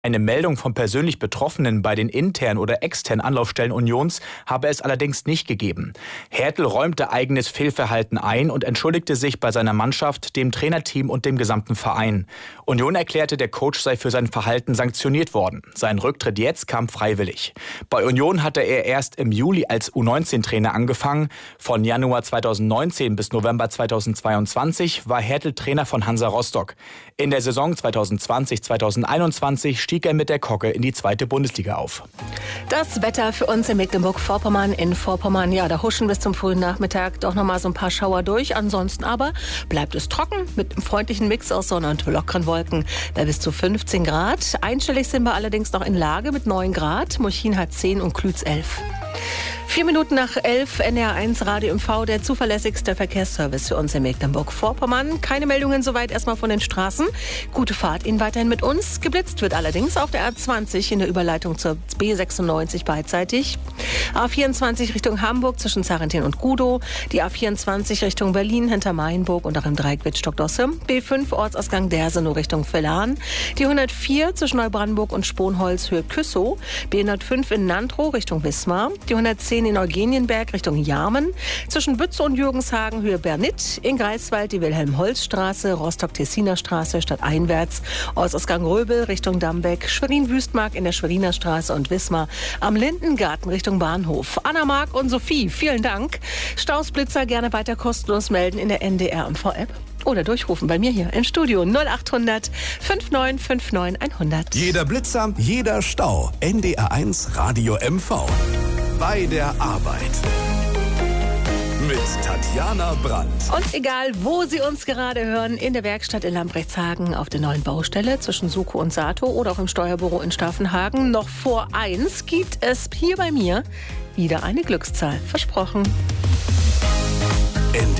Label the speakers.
Speaker 1: Eine Meldung von persönlich Betroffenen bei den internen oder externen Anlaufstellen Unions habe es allerdings nicht gegeben. Hertel räumte eigenes Fehlverhalten ein und entschuldigte sich bei seiner Mannschaft, dem Trainerteam und dem gesamten Verein. Union erklärte, der Coach sei für sein Verhalten sanktioniert worden. Sein Rücktritt jetzt kam freiwillig. Bei Union hatte er erst im Juli als U19-Trainer angefangen. Von Januar 2019 bis November 2022 war Hertel Trainer von Hansa Rostock. In der Saison 2020/2021 stieg er mit der Kocke in die 2. Bundesliga auf.
Speaker 2: Das Wetter für uns in Mecklenburg-Vorpommern. In Vorpommern, ja, da huschen bis zum frühen Nachmittag doch noch mal so ein paar Schauer durch. Ansonsten aber bleibt es trocken mit einem freundlichen Mix aus Sonne und lockeren Wolken bei bis zu 15 Grad. Einstellig sind wir allerdings noch in Lage mit 9 Grad. Murchin hat 10 und Klütz 11. 4 Minuten nach 11, NR1 Radio MV, der zuverlässigste Verkehrsservice für uns in Mecklenburg-Vorpommern. Keine Meldungen soweit erstmal von den Straßen. Gute Fahrt Ihnen weiterhin mit uns. Geblitzt wird allerdings auf der A20 in der Überleitung zur B96 beidseitig. A24 Richtung Hamburg zwischen Zarentin und Gudow. Die A24 Richtung Berlin hinter Mainburg und auch im Dreieck Wittstock-Dosse. B5 Ortsausgang Dersenow Richtung Villahn. Die 104 zwischen Neubrandenburg und Sponholz Höhe Küssow. B105 in Nantrow Richtung Wismar. Die 110 in Eugenienberg Richtung Jarmen. Zwischen Bützow und Jürgenshagen Höhe Bernit. In Greifswald die Wilhelm-Holz-Straße, Rostock-Tessiner Straße stadteinwärts. Ortsausgang Röbel Richtung Dambeck. Schwerin-Wüstmark in der Schweriner Straße und Wismar. Am Lindengarten Richtung Bahnhof. Anna, Marc und Sophie, vielen Dank. Stausblitzer gerne weiter kostenlos melden in der NDR MV-App. Oder durchrufen bei mir hier im Studio 0800 5959 100.
Speaker 3: Jeder Blitzer, jeder Stau. NDR1 Radio MV. Bei der Arbeit. Mit Tatjana Brandt.
Speaker 2: Und egal, wo Sie uns gerade hören, in der Werkstatt in Lambrechtshagen, auf der neuen Baustelle zwischen Suko und Sato oder auch im Steuerbüro in Staffenhagen, noch vor 1 gibt es hier bei mir wieder eine Glückszahl. Versprochen.